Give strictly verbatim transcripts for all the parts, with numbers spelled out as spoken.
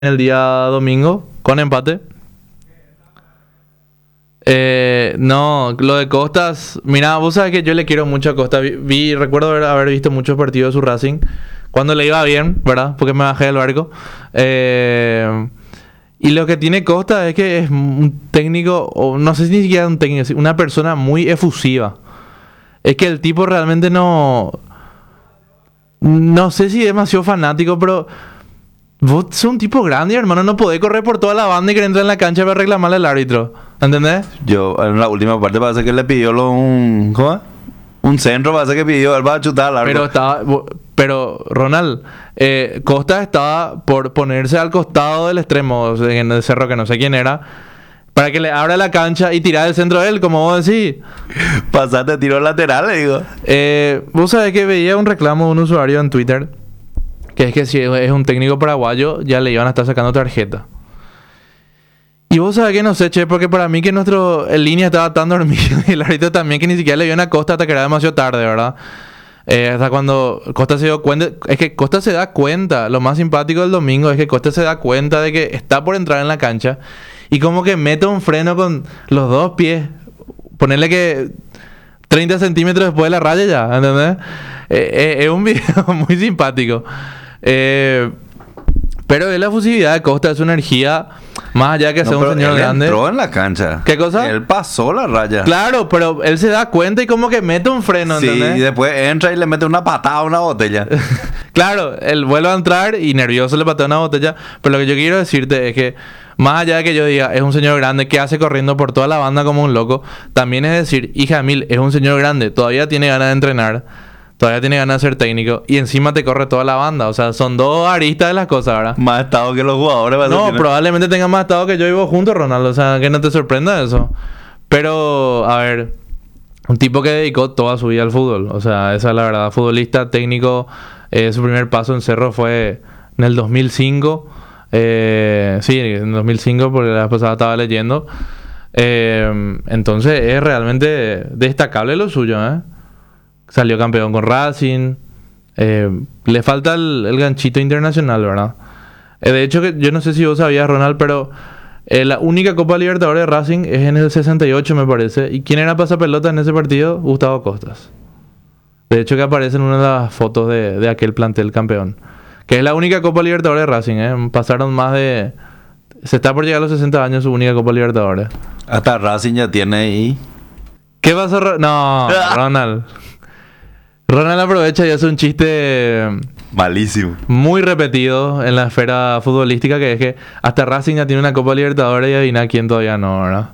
el día domingo con empate. Eh, no, lo de Costas, mira, vos sabés que yo le quiero mucho a Costa. Vi, vi- recuerdo haber, haber visto muchos partidos de su Racing cuando le iba bien, ¿verdad? Porque me bajé del barco. Eh, y lo que tiene Costa es que es un técnico, o no sé si ni siquiera un técnico, sí, una persona muy efusiva. Es que el tipo realmente no. No sé si es demasiado fanático, pero vos sos un tipo grande, hermano. No podés correr por toda la banda y querer entrar en la cancha para reclamarle al árbitro. ¿Entendés? Yo, en la última parte parece que le pidió lo- un... ¿Cómo es? Un centro parece que pidió. Él va a chutar al arco. Pero estaba. Pero, Ronald, eh, Costa estaba por ponerse al costado del extremo, o sea, en el cerro que no sé quién era, para que le abra la cancha y tirar el centro de él, como vos decís. Pasaste tiro lateral, le digo. Eh, vos sabés que veía un reclamo de un usuario en Twitter, que es que si es un técnico paraguayo, ya le iban a estar sacando tarjeta. Y vos sabés que no sé, che, porque para mí que nuestro en línea estaba tan dormido y el árbitro también, que ni siquiera le vio una Costa hasta que era demasiado tarde, ¿verdad? Eh, hasta cuando Costa se dio cuenta. Es que Costa se da cuenta. Lo más simpático del domingo es que Costa se da cuenta de que está por entrar en la cancha y como que mete un freno con los dos pies. Ponerle que treinta centímetros después de la raya ya, ¿entendés? Eh, eh, es un video muy simpático. Eh, pero es la efusividad de Costa, es su energía. Más allá de que No, sea un pero señor él grande. entró en la cancha. ¿Qué cosa? Él pasó la raya. Claro, pero él se da cuenta y como que mete un freno, Sí, ¿entendés? y después entra y le mete una patada a una botella. Claro, él vuelve a entrar y nervioso le patea una botella. Pero lo que yo quiero decirte es que, más allá de que yo diga, es un señor grande que hace corriendo por toda la banda como un loco, también es decir, hija de mil, es un señor grande, todavía tiene ganas de entrenar, todavía tiene ganas de ser técnico y encima te corre toda la banda. O sea, son dos aristas de las cosas, ¿verdad? Más estado que los jugadores. va a No, ser que probablemente tenga más estado que yo y vos juntos, Ronaldo. O sea, que no te sorprenda eso. Pero, a ver, un tipo que dedicó toda su vida al fútbol. O sea, esa es la verdad. Futbolista, técnico. Eh, su primer paso en Cerro fue en el dos mil cinco. Eh, sí, en el dos mil cinco, porque la vez pasada estaba leyendo. Eh, entonces, es realmente destacable lo suyo, ¿eh? Salió campeón con Racing. Eh, le falta el, el ganchito internacional, ¿verdad? Eh, de hecho, que yo no sé si vos sabías, Ronald, pero eh, la única Copa Libertadores de Racing es en el sesenta y ocho, me parece. ¿Y quién era pasapelota en ese partido? Gustavo Costas. De hecho, que aparece en una de las fotos de, de aquel plantel campeón. Que es la única Copa Libertadores de Racing, ¿eh? Pasaron más de... Se está por llegar a los sesenta años su única Copa Libertadores. hasta Racing ya tiene ahí. ¿Qué pasó, Ro- No, Ronald. Ronald aprovecha y hace un chiste Malísimo. muy repetido en la esfera futbolística, que es que hasta Racing ya tiene una Copa Libertadores y adivina quién todavía no, ¿verdad?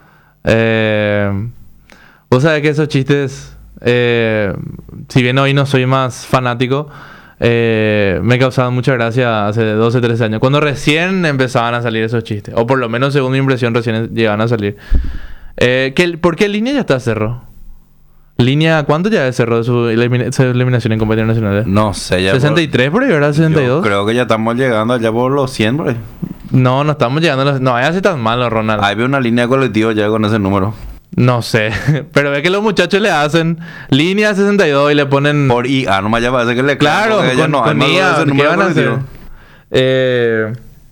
Eh, vos sabés que esos chistes, eh, si bien hoy no soy más fanático, eh, me causaban mucha gracia hace doce, trece años, cuando recién empezaban a salir esos chistes, o por lo menos según mi impresión recién llegaban a salir. Eh, ¿qué, ¿Por qué línea ya está Cerro? Línea, ¿cuánto ya es Cerro de su, elimina- su eliminación en competiciones nacionales? No sé, ya. ¿sesenta y tres por ahí, verdad? por- ¿sesenta y yo dos? creo que ya estamos llegando allá por los cien, por ahí. No, no estamos llegando a los... No, es así tan malo, Ronald. Ahí veo una línea de colectivo ya con ese número. No sé. Pero ve que los muchachos le hacen línea sesenta y dos y le ponen... Por I A, nomás ya parece que le Claro, porque ya con, no hay con más I A, ese ¿qué número van a colectivo. hacer? Eh,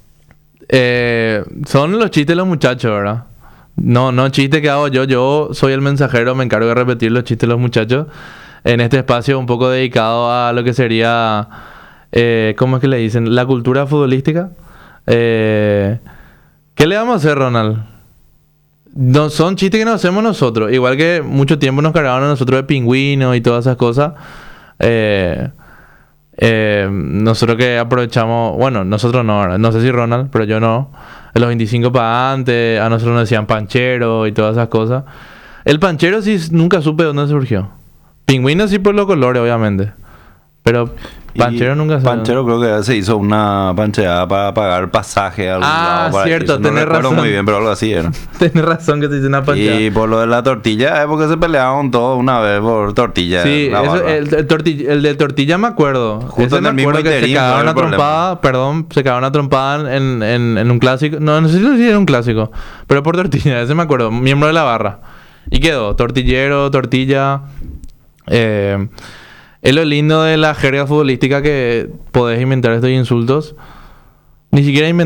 eh, son los chistes de los muchachos, ¿verdad? No, no chistes que hago yo. Yo soy el mensajero, me encargo de repetir los chistes de los muchachos en este espacio un poco dedicado a lo que sería... Eh, ¿cómo es que le dicen? La cultura futbolística. Eh, ¿Qué le vamos a hacer, Ronald? No, son chistes que nos hacemos nosotros. Igual que mucho tiempo nos cargaron a nosotros de pingüinos y todas esas cosas. Eh, eh, nosotros que aprovechamos... Bueno, nosotros no, ¿verdad? No sé si Ronald, pero yo no. En los veinticinco para antes, a nosotros nos decían panchero y todas esas cosas. El panchero sí nunca supe de dónde surgió. Pingüino sí por los colores, obviamente. Pero panchero Y nunca se... Panchero creo que se hizo una pancheada para pagar pasaje a algún Ah, lado para cierto, irse. No tenés recuerdo razón. muy bien, pero algo así era. Tienes razón que se hizo una panchera. Y por lo de la tortilla, es porque se peleaban todos una vez por tortilla. Sí, la eso, barba. el, el, torti- el de tortilla me acuerdo. Justo Ese en me el mismo acuerdo que se interín cagaron fue el una problema. trompada, perdón, se cagaron una trompada en, en, en un clásico. No, no sé si era un clásico, pero por tortilla, ese me acuerdo, miembro de la barra. Y quedó, tortillero, tortilla. Eh, es lo lindo de la jerga futbolística que podés inventar estos insultos. Ni siquiera